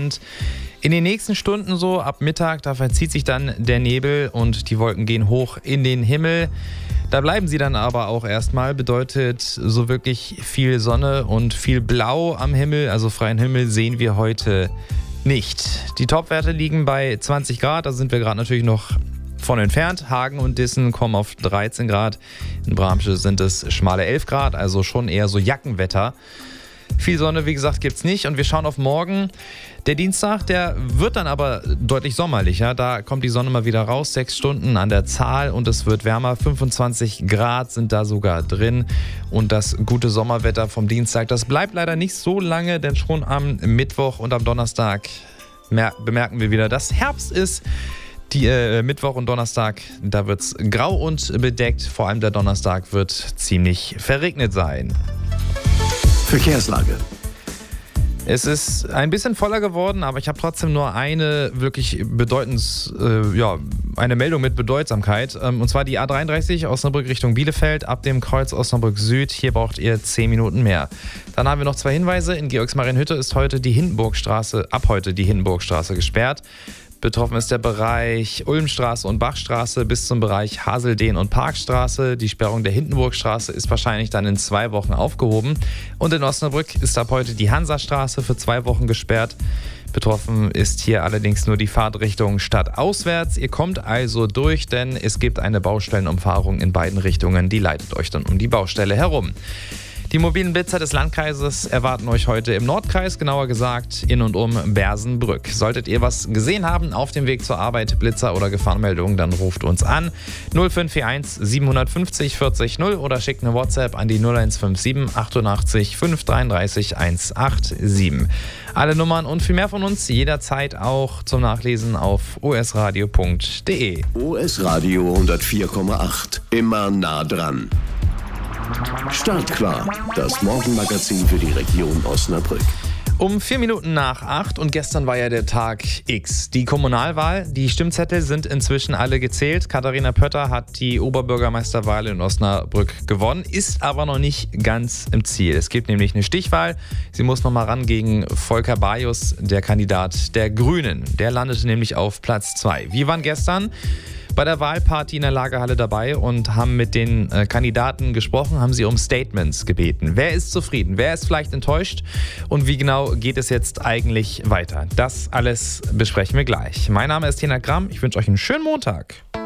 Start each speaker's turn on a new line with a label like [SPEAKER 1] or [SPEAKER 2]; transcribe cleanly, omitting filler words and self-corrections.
[SPEAKER 1] und in den nächsten Stunden so ab Mittag, da verzieht sich dann der Nebel und die Wolken gehen hoch in den Himmel. Da bleiben sie dann aber auch erstmal, bedeutet so wirklich viel Sonne und viel Blau am Himmel, also freien Himmel sehen wir heute nicht. Die Topwerte liegen bei 20 Grad, da sind wir gerade natürlich noch von entfernt. Hagen und Dissen kommen auf 13 Grad. In Bramsche sind es schmale 11 Grad, also schon eher so Jackenwetter. Viel Sonne, wie gesagt, gibt's nicht und wir schauen auf morgen. Der Dienstag, der wird dann aber deutlich sommerlicher. Da kommt die Sonne mal wieder raus, 6 Stunden an der Zahl und es wird wärmer. 25 Grad sind da sogar drin und das gute Sommerwetter vom Dienstag, das bleibt leider nicht so lange, denn schon am Mittwoch und am Donnerstag bemerken wir wieder, dass Herbst ist. Die Mittwoch und Donnerstag, da wird es grau und bedeckt. Vor allem der Donnerstag wird ziemlich verregnet sein.
[SPEAKER 2] Verkehrslage.
[SPEAKER 1] Es ist ein bisschen voller geworden, aber ich habe trotzdem nur eine wirklich eine Meldung mit Bedeutsamkeit. Und zwar die A33 Osnabrück Richtung Bielefeld ab dem Kreuz Osnabrück Süd. Hier braucht ihr 10 Minuten mehr. Dann haben wir noch 2 Hinweise. In Georgsmarienhütte ist ab heute die Hindenburgstraße gesperrt. Betroffen ist der Bereich Ulmstraße und Bachstraße bis zum Bereich Haseldehn und Parkstraße. Die Sperrung der Hindenburgstraße ist wahrscheinlich dann in 2 Wochen aufgehoben. Und in Osnabrück ist ab heute die Hansastraße für 2 Wochen gesperrt. Betroffen ist hier allerdings nur die Fahrtrichtung stadtauswärts. Ihr kommt also durch, denn es gibt eine Baustellenumfahrung in beiden Richtungen. Die leitet euch dann um die Baustelle herum. Die mobilen Blitzer des Landkreises erwarten euch heute im Nordkreis, genauer gesagt in und um Bersenbrück. Solltet ihr was gesehen haben auf dem Weg zur Arbeit, Blitzer oder Gefahrenmeldungen, dann ruft uns an 0541 750 40 0 oder schickt eine WhatsApp an die 0157 88 533 187. Alle Nummern und viel mehr von uns jederzeit auch zum Nachlesen auf osradio.de.
[SPEAKER 2] OS Radio 104,8. Immer nah dran. Startklar, das Morgenmagazin für die Region Osnabrück.
[SPEAKER 1] Um 4 Minuten nach 8 und gestern war ja der Tag X. Die Kommunalwahl, die Stimmzettel sind inzwischen alle gezählt. Katharina Pötter hat die Oberbürgermeisterwahl in Osnabrück gewonnen, ist aber noch nicht ganz im Ziel. Es gibt nämlich eine Stichwahl. Sie muss noch mal ran gegen Volker Bajus, der Kandidat der Grünen. Der landete nämlich auf Platz 2. Wir waren gestern bei der Wahlparty in der Lagerhalle dabei und haben mit den Kandidaten gesprochen, haben sie um Statements gebeten. Wer ist zufrieden? Wer ist vielleicht enttäuscht? Und wie genau geht es jetzt eigentlich weiter? Das alles besprechen wir gleich. Mein Name ist Tina Gramm. Ich wünsche euch einen schönen Montag.